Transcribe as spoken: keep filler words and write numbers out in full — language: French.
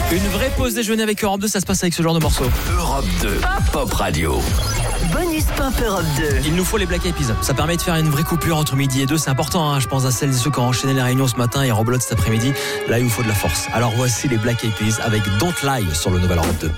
Une vraie pause déjeuner avec Europe deux, ça se passe avec ce genre de morceau. Europe deux, Pop Radio. Bonus Pop Europe deux. Il nous faut les Black Eyed Peas. Ça permet de faire une vraie coupure entre midi et deux. C'est important, hein. Je pense à celles et ceux qui ont enchaîné les réunions ce matin et rebelote cet après-midi. Là, il vous faut de la force. Alors voici les Black Eyed Peas avec Don't Lie sur le Nouvel Europe deux.